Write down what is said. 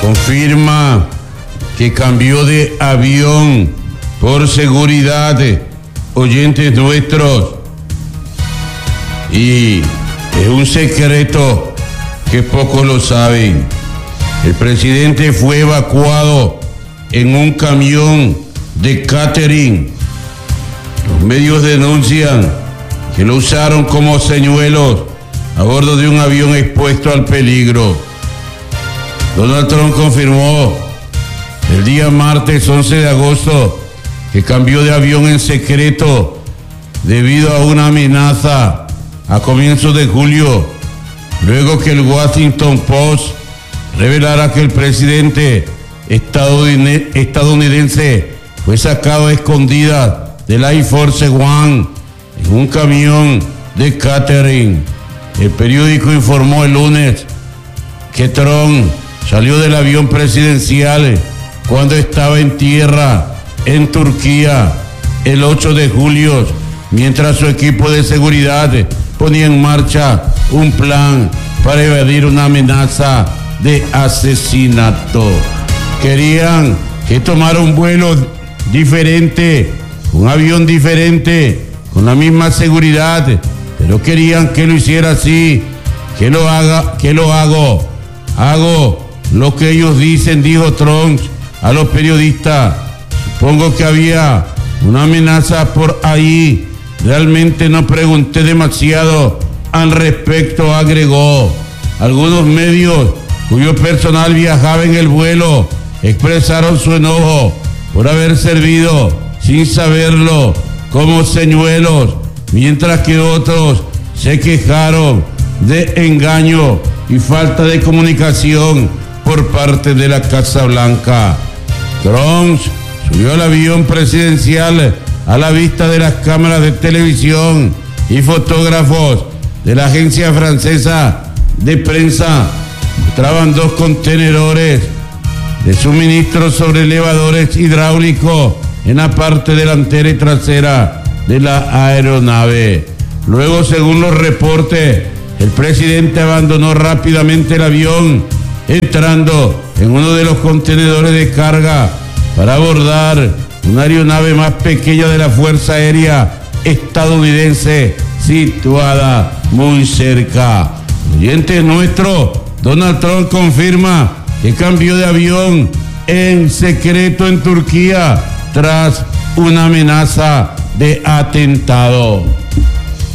confirma que cambió de avión por seguridad, oyentes nuestros, y es un secreto que pocos lo saben. El presidente fue evacuado en un camión de catering. Los medios denuncian que lo usaron como señuelos a bordo de un avión expuesto al peligro. Donald Trump confirmó el día martes 11 de agosto que cambió de avión en secreto debido a una amenaza a comienzos de julio, luego que el Washington Post revelara que el presidente estadounidense fue sacado a escondidas del Air Force One en un camión de catering. El periódico informó el lunes que Trump salió del avión presidencial cuando estaba en tierra en Turquía el 8 de julio, mientras su equipo de seguridad ponía en marcha un plan para evadir una amenaza de asesinato. Querían que tomara un vuelo diferente, un avión diferente, con la misma seguridad, pero querían que lo hiciera así. Que lo hago lo que ellos dicen, dijo Trump a los periodistas. Supongo que había una amenaza por ahí. Realmente no pregunté demasiado al respecto, agregó. Algunos medios cuyo personal viajaba en el vuelo expresaron su enojo por haber servido sin saberlo como señuelos, mientras que otros se quejaron de engaño y falta de comunicación por parte de la Casa Blanca. Trump subió al avión presidencial a la vista de las cámaras de televisión y fotógrafos de la agencia francesa de prensa. Mostraban dos contenedores de suministros sobre elevadores hidráulicos en la parte delantera y trasera de la aeronave. Luego, según los reportes, el presidente abandonó rápidamente el avión, entrando en uno de los contenedores de carga para abordar una aeronave más pequeña de la Fuerza Aérea estadounidense situada muy cerca. Oyentes nuestros, Donald Trump confirma que cambió de avión en secreto en Turquía tras una amenaza de atentado.